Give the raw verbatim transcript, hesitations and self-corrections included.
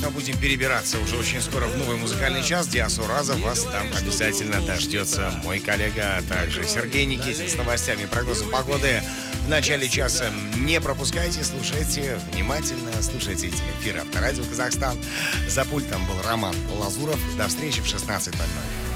плавно будем перебираться уже очень скоро в новый музыкальный час. Диас Уразов вас там обязательно дождется. Мой коллега, а также Сергей Никитин с новостями и прогнозом погоды. В начале часа не пропускайте, слушайте внимательно, слушайте эти эфиры Авторадио Казахстан. За пультом был Роман Лазуров. До встречи в шестнадцать ноль ноль.